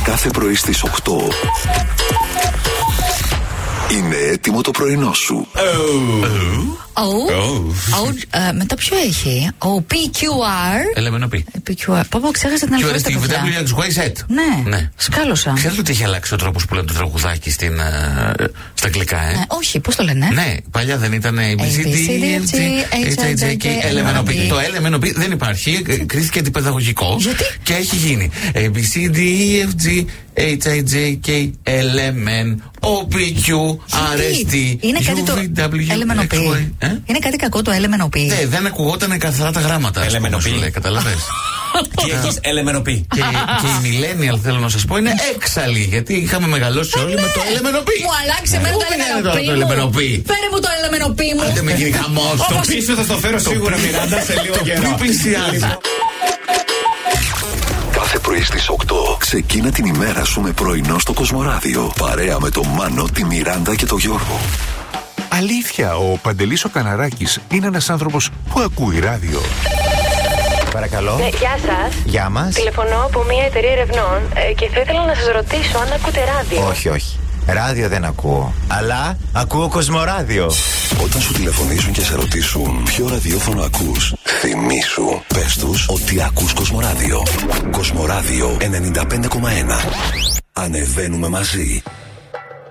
Κάθε πρωί στις 8 είναι έτοιμο το πρωινό σου. Μετά ποιο έχει? Ο PQR. Ελεμένο πει. PQR. Πω, ξέχασα την αλφαβήτα. QRSTVWXYZ. Ναι. Σκάλωσα. Ξέρετε ότι έχει αλλάξει ο τρόπος που λένε το τραγουδάκι στα αγγλικά, όχι, πώς το λένε? Ναι, παλιά δεν ήταν ABCDFG, HIJK, LMNOP. Το LMNOP δεν υπάρχει, κρίθηκε αντιπαιδαγωγικό. Γιατί? Και έχει γίνει ABCDEFG, HIJK, LMN, OPQ, RST, είναι κάτι το LMNOP. Είναι κάτι κακό το LMNOP. Δεν ακουγόταν καθαρά τα γράμματα. LMNOP, καταλαβες. Τι έχεις, LMNOP. Και οι millennial, θέλω να σας πω, είναι έξαλλοι. Γιατί είχαμε μεγαλώσει όλοι με το LMNOP. Μου αλλάξει εμένα το LMNOP. Φέρε μου το LMNOP μου. Άντε με γίνει χαμός. Το πίσω θα το φέρω σίγουρα, Μιράντα, σε λίγο καιρό. Τι πλησιάζει. Κάθε πρωί στις 8 ξεκίνα την ημέρα σου με πρωινό στο Κοσμοράδιο. Παρέα με τον Μάνο, τη Μιράντα και τον Γιώργο. Αλήθεια, ο Παντελής ο Καναράκης είναι ένας άνθρωπος που ακούει ράδιο. Παρακαλώ. Γεια σας. Γεια μας. Τηλεφωνώ από μια εταιρεία ερευνών και θα ήθελα να σας ρωτήσω αν ακούτε ράδιο. Όχι. Ράδιο δεν ακούω. Αλλά ακούω Κοσμοράδιο. Όταν σου τηλεφωνήσουν και σε ρωτήσουν ποιο ραδιόφωνο ακούς, θυμήσου, πες τους ότι ακούς Κοσμοράδιο. Κοσμοράδιο 95,1. Ανεβαίνουμε μαζί.